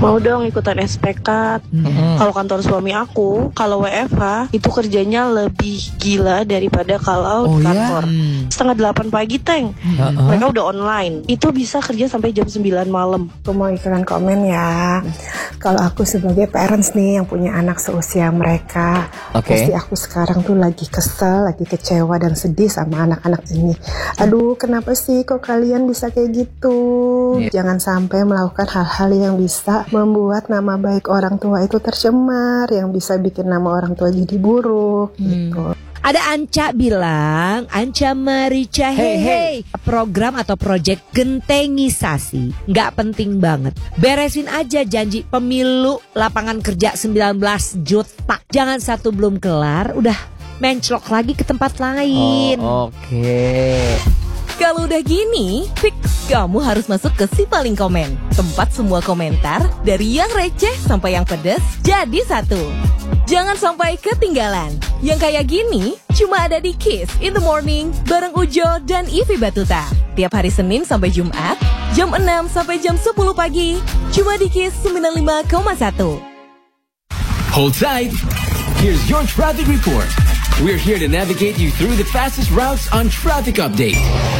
Mau dong ikutan SPK. Kalau kantor suami aku, kalau WFH itu kerjanya lebih gila daripada kalau di kantor. Setengah 8 pagi, Teng. Mereka udah online. Itu bisa kerja sampai jam 9 malam. Aku mau ikutan komen ya. Kalau aku sebagai parents nih yang punya anak seusia mereka, pasti aku sekarang tuh lagi kesel, lagi kecewa dan sedih sama anak-anak ini. Aduh, kenapa sih kok kalian bisa kayak gitu? Jangan sampai melakukan hal-hal yang bisa membuat nama baik orang tua itu tercemar, yang bisa bikin nama orang tua jadi buruk gitu. Ada Anca bilang, Anca Marica, hey, program atau proyek gentengisasi nggak penting banget. Beresin aja janji pemilu lapangan kerja 19 juta. Jangan satu belum kelar, udah menclok lagi ke tempat lain. Kalau udah gini, fix kamu harus masuk ke Si Paling Komen. Tempat semua komentar, dari yang receh sampai yang pedes, jadi satu. Jangan sampai ketinggalan. Yang kayak gini, cuma ada di Kiss in the Morning, bareng Ujo dan Ivy Batuta. Tiap hari Senin sampai Jumat, jam 6 sampai jam 10 pagi. Cuma di Kiss 95,1. Hold tight. Here's your traffic report. We're here to navigate you through the fastest routes on Traffic Update.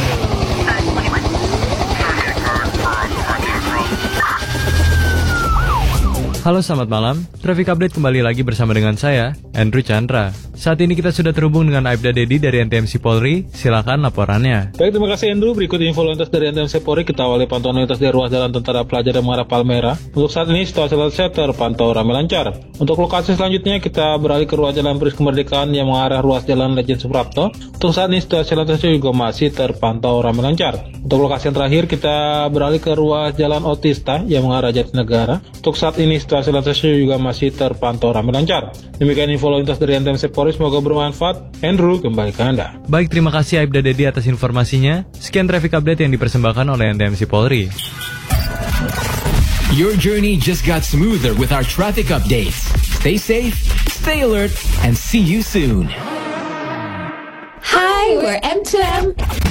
Halo, selamat malam. Traffic Update kembali lagi bersama dengan saya, Andrew Chandra. Saat ini kita sudah terhubung dengan Aibda Dedi dari NTMC Polri. Silakan laporannya. Baik, terima kasih Andrew. Berikut info lalu lintas dari NTMC Polri. Kita awali pantauan lalu lintas di ruas jalan Tentara Pelajar yang mengarah Palmera. Untuk saat ini situasi lalu lintas terpantau ramai lancar. Untuk lokasi selanjutnya kita beralih ke ruas jalan Peris Kemerdekaan yang mengarah ruas jalan Lejen Suprapto. Untuk saat ini situasi lalu lintas juga masih terpantau ramai lancar. Untuk lokasi yang terakhir kita beralih ke ruas jalan Otista yang mengarah Jatinegara. Untuk saat ini situasi lalu lintas juga masih terpantau ramai lancar. Demikian info lalu lintas dari NTMC Polri. Semoga bermanfaat. Andrew, kembali ke Anda. Baik, terima kasih Aibda Dedi atas informasinya. Sekian Traffic Update yang dipersembahkan oleh NTMC Polri. Your journey just got smoother with our traffic updates. Stay safe, stay alert, and see you soon. Hi, we're M2M.